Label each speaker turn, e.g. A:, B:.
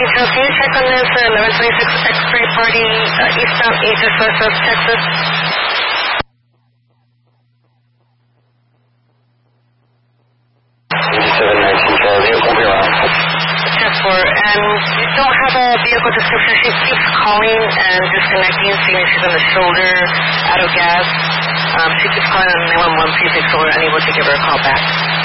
A: Details, can you check on this 1126 X-ray party, eastbound Aegis, Southwest Texas?
B: 8719 Charlie, we'll be around.
A: 10-4, and you don't have a vehicle description. She keeps calling and disconnecting, saying she's on the shoulder, out of gas. She keeps calling on 911, please make sure we're unable to give her a call back.